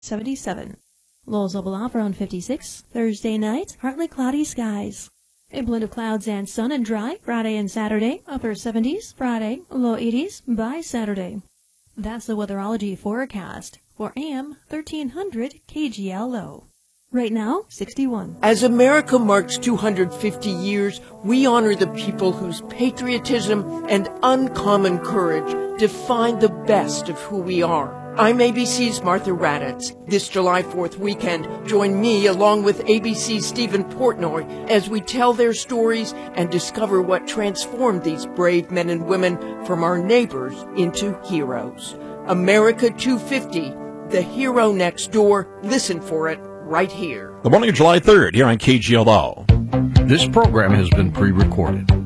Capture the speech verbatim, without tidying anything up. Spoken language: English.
seventy-seven. Lows will off around fifty-six. Thursday night, partly cloudy skies. A blend of clouds and sun and dry. Friday and Saturday, upper seventies. Friday, low eighties by Saturday. That's the weatherology forecast for A M thirteen hundred K G L O. Right now, sixty-one. As America marks two hundred fifty years, we honor the people whose patriotism and uncommon courage define the best of who we are. I'm A B C's Martha Raddatz. This July fourth weekend, join me along with A B C's Stephen Portnoy as we tell their stories and discover what transformed these brave men and women from our neighbors into heroes. America two fifty, the hero next door. Listen for it right here. The morning of July third here on K G L O. This program has been pre-recorded.